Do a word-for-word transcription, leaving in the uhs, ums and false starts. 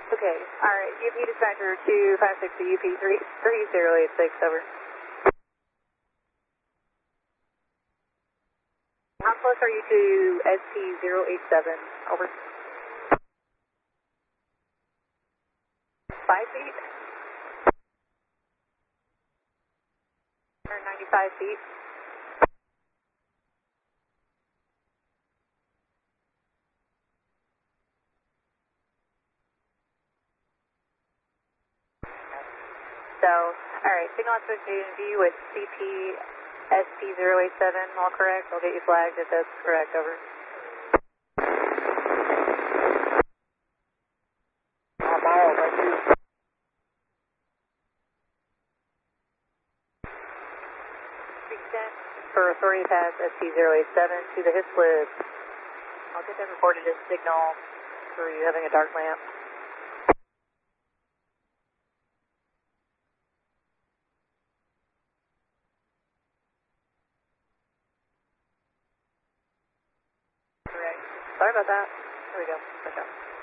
Okay, alright, U P dispatcher two five six to U P three three zero eight six, over. How close are you to S T zero eight seven, over? Five feet? one hundred ninety-five feet. So, alright, signal expectation view with C P S T zero eight seven, all correct. I'll get you flagged if that's correct, over. Uh, Miles, thank you. Extent for authority pass S T zero eight seven to the HIS list. I'll get that reported as signal for you having a dark lamp. Correct. Sorry about that. Here we go. Push up.